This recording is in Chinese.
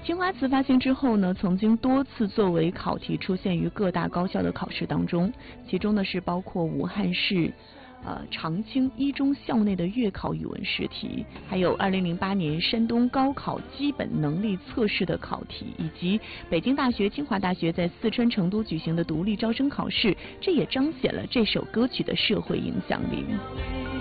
青花瓷发行之后呢，曾经多次作为考题出现于各大高校的考试当中，其中呢是包括武汉市长青一中校内的月考语文试题，还有2008年山东高考基本能力测试的考题，以及北京大学、清华大学在四川成都举行的独立招生考试，这也彰显了这首歌曲的社会影响力。